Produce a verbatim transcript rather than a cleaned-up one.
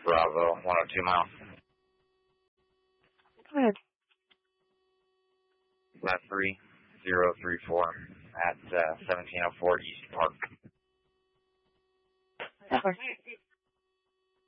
Bravo, one oh two mile. Go ahead. Left three, zero three four at uh, seventeen oh four East Park. That works.